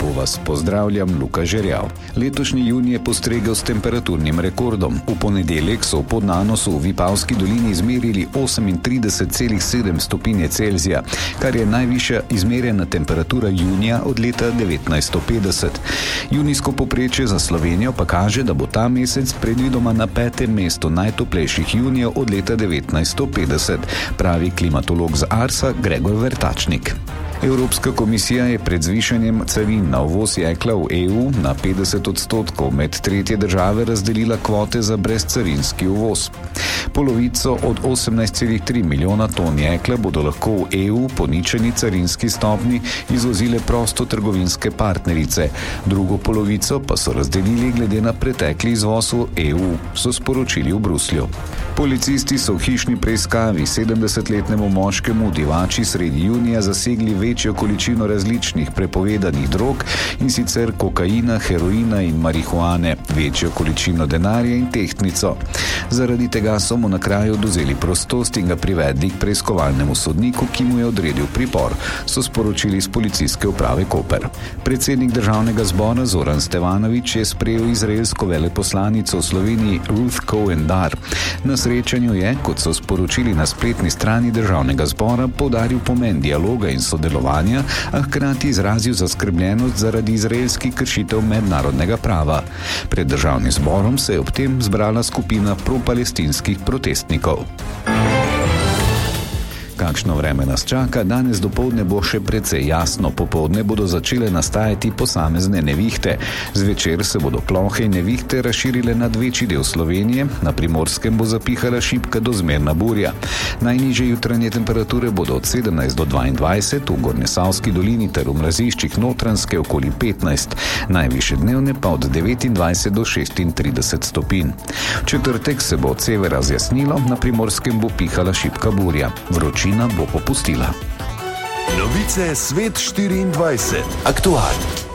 Lepo vas pozdravljam, Luka Žerjav. Letošnji junij je postregel s temperaturnim rekordom. V ponedeljek so v Podnanosu v Vipavski dolini izmerili 38,7 stopinje Celzija, kar je najvišja izmerjena temperatura junija od leta 1950. Junijsko povprečje za Slovenijo pa kaže, da bo ta mesec predvidoma na 5. mestu najtoplejših junijev od leta 1950, pravi klimatolog z Arsa Gregor Vertačnik. Evropska komisija je pred zvišanjem carin na uvoz jekla v EU na 50% med tretje države razdelila kvote za brezcarinski uvoz. Polovico od 18,3 milijona ton jekla bodo lahko v EU po ničelni carinski stopnji izvozile prostotrgovinske partnerice, drugo polovico pa so razdelili glede na pretekli izvoz v EU, so sporočili v Bruslju. Policisti so v hišni preiskavi 70-letnemu moškemu v Divači sredi junija zasegli večjo količino različnih prepovedanih drog, in sicer kokaina, heroina in marihuane, večjo količino denarja in tehtnico. Zaradi tega so mu na kraju odvzeli prostost in ga privedli k preiskovalnemu sodniku, ki mu je odredil pripor, so sporočili iz policijske uprave Koper. Predsednik državnega zbora Zoran Stevanović je sprejel izraelsko veleposlanico v Sloveniji Ruth Cohen Dar. Na srečanju je, kot so sporočili na spletni strani državnega zbora, poudaril pomen dialoga in sodelovanja, a hkrati izrazil zaskrbljenost zaradi izraelskih kršitev mednarodnega prava. Pred državnim zborom se je ob tem zbrala skupina pro-palestinskih protestnikov. Kakšno vreme nas čaka? Danes dopoldne bo še precej jasno, popoldne bodo začele nastajati posamezne nevihte. Zvečer se bodo plohe in nevihte razširile nad večji del Slovenije, na Primorskem bo zapihala šibka do zmerna burja. Najnižje jutranje temperature bodo od 17 do 22, v Gornjesavski dolini ter v mraziščih Notranjske okoli 15, najvišje dnevne pa od 29 do 36 stopinj. V četrtek se bo od severa zjasnilo, na Primorskem bo pihala šibka burja. Vročina bo popustila. Novice Svet 24. Aktualno.